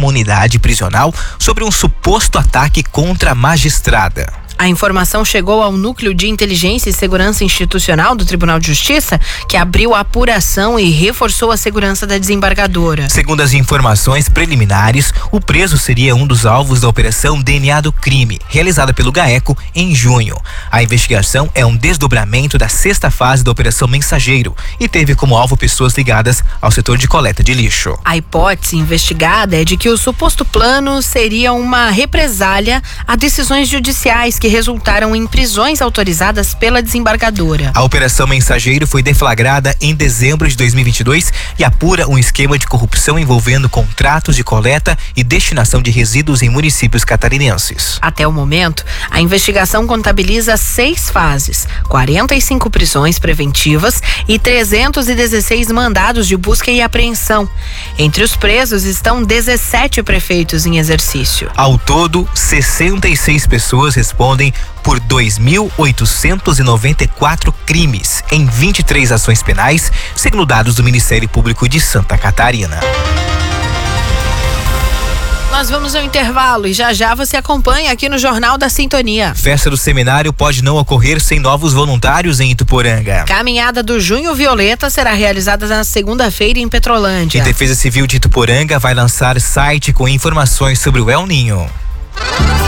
uma unidade prisional sobre um suposto ataque contra a magistrada. A informação chegou ao Núcleo de Inteligência e Segurança Institucional do Tribunal de Justiça, que abriu a apuração e reforçou a segurança da desembargadora. Segundo as informações preliminares, o preso seria um dos alvos da Operação DNA do Crime, realizada pelo GAECO em junho. A investigação é um desdobramento da 6ª fase da Operação Mensageiro e teve como alvo pessoas ligadas ao setor de coleta de lixo. A hipótese investigada é de que o suposto plano seria uma represália a decisões judiciais que resultaram em prisões autorizadas pela desembargadora. A Operação Mensageiro foi deflagrada em dezembro de 2022 e apura um esquema de corrupção envolvendo contratos de coleta e destinação de resíduos em municípios catarinenses. Até o momento, a investigação contabiliza 6 fases, 45 prisões preventivas e 316 mandados de busca e apreensão. Entre os presos estão 17 prefeitos em exercício. Ao todo, 66 pessoas respondem por 2.894 crimes em 23 ações penais, segundo dados do Ministério Público de Santa Catarina. Nós vamos ao intervalo e já você acompanha aqui no Jornal da Sintonia. Festa do Seminário pode não ocorrer sem novos voluntários em Ituporanga. Caminhada do Junho Violeta será realizada na segunda-feira em Petrolândia. A Defesa Civil de Ituporanga vai lançar site com informações sobre o El Ninho.